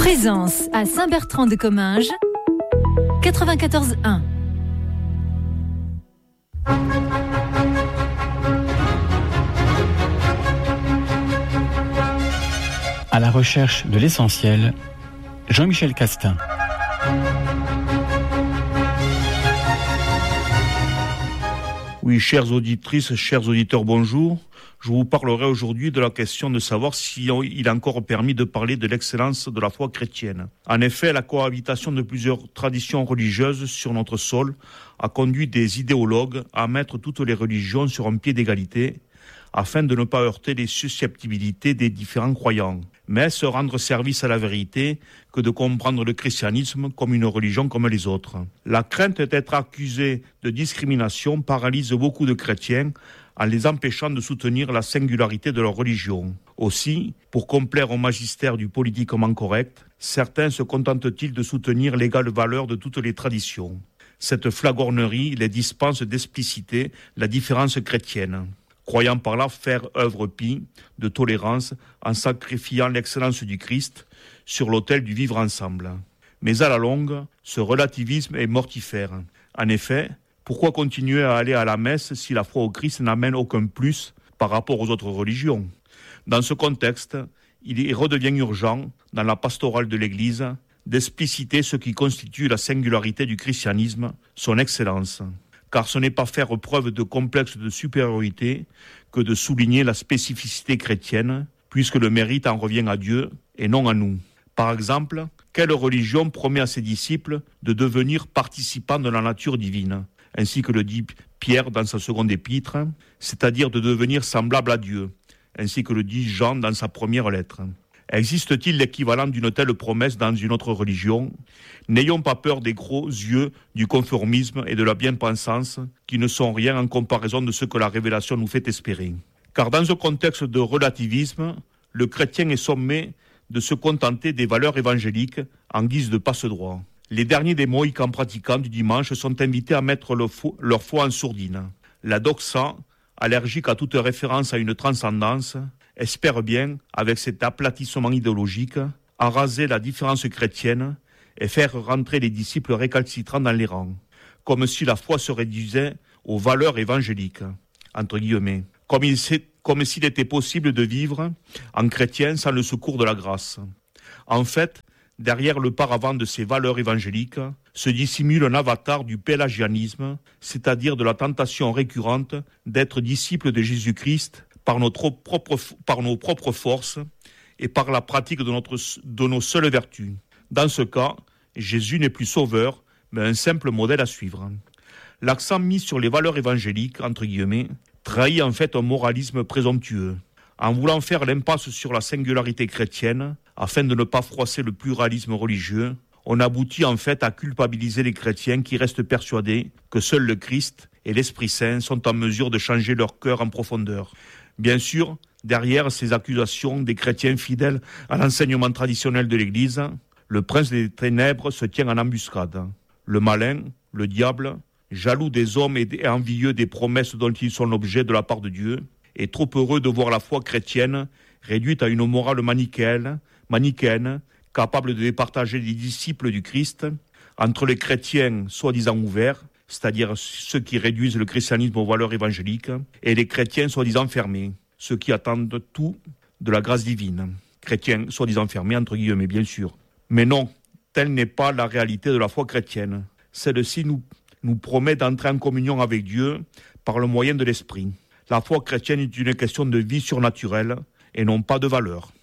Plaisance à Saint-Bertrand-de-Comminges, 94.1. À la recherche de l'essentiel, Jean-Michel Castin. Oui, chères auditrices, chers auditeurs, bonjour. Je vous parlerai aujourd'hui de la question de savoir s'il est encore permis de parler de l'excellence de la foi chrétienne. En effet, la cohabitation de plusieurs traditions religieuses sur notre sol a conduit des idéologues à mettre toutes les religions sur un pied d'égalité, afin de ne pas heurter les susceptibilités des différents croyants, mais se rendre service à la vérité que de comprendre le christianisme comme une religion comme les autres. La crainte d'être accusé de discrimination paralyse beaucoup de chrétiens en les empêchant de soutenir la singularité de leur religion. Aussi, pour complaire au magistère du politiquement correct, certains se contentent-ils de soutenir l'égale valeur de toutes les traditions. Cette flagornerie les dispense d'expliciter la différence chrétienne, croyant par là faire œuvre pie de tolérance en sacrifiant l'excellence du Christ sur l'autel du vivre ensemble. Mais à la longue, ce relativisme est mortifère. En effet, pourquoi continuer à aller à la messe si la foi au Christ n'amène aucun plus par rapport aux autres religions ? Dans ce contexte, il redevient urgent, dans la pastorale de l'Église, d'expliciter ce qui constitue la singularité du christianisme, son excellence. Car ce n'est pas faire preuve de complexe de supériorité que de souligner la spécificité chrétienne, puisque le mérite en revient à Dieu et non à nous. Par exemple, quelle religion promet à ses disciples de devenir participants de la nature divine, ainsi que le dit Pierre dans sa seconde épître, c'est-à-dire de devenir semblable à Dieu, ainsi que le dit Jean dans sa première lettre. Existe-t-il l'équivalent d'une telle promesse dans une autre religion ? N'ayons pas peur des gros yeux du conformisme et de la bien-pensance qui ne sont rien en comparaison de ce que la révélation nous fait espérer. Car dans un contexte de relativisme, le chrétien est sommé de se contenter des valeurs évangéliques en guise de passe-droit. Les derniers des mohicans pratiquants du dimanche sont invités à mettre leur foi en sourdine. La doxa, allergique à toute référence à une transcendance, espère bien, avec cet aplatissement idéologique, araser la différence chrétienne et faire rentrer les disciples récalcitrants dans les rangs, comme si la foi se réduisait aux valeurs évangéliques, entre guillemets, comme s'il était possible de vivre en chrétien sans le secours de la grâce. En fait, derrière le paravent de ces valeurs évangéliques se dissimule un avatar du pélagianisme, c'est-à-dire de la tentation récurrente d'être disciple de Jésus-Christ par nos propres forces et par la pratique de nos seules vertus. Dans ce cas, Jésus n'est plus sauveur, mais un simple modèle à suivre. L'accent mis sur les valeurs évangéliques, entre guillemets, trahit en fait un moralisme présomptueux. En voulant faire l'impasse sur la singularité chrétienne, afin de ne pas froisser le pluralisme religieux, on aboutit en fait à culpabiliser les chrétiens qui restent persuadés que seul le Christ et l'Esprit Saint sont en mesure de changer leur cœur en profondeur. Bien sûr, derrière ces accusations des chrétiens fidèles à l'enseignement traditionnel de l'Église, le prince des ténèbres se tient en embuscade. Le malin, le diable, jaloux des hommes et envieux des promesses dont ils sont l'objet de la part de Dieu, est trop heureux de voir la foi chrétienne réduite à une morale manichéenne, capable de départager les disciples du Christ entre les chrétiens soi-disant ouverts, c'est-à-dire ceux qui réduisent le christianisme aux valeurs évangéliques, et les chrétiens soi-disant fermés, ceux qui attendent tout de la grâce divine. Chrétiens soi-disant fermés, entre guillemets, bien sûr. Mais non, telle n'est pas la réalité de la foi chrétienne. Celle-ci nous promet d'entrer en communion avec Dieu par le moyen de l'Esprit. La foi chrétienne est une question de vie surnaturelle et non pas de valeur.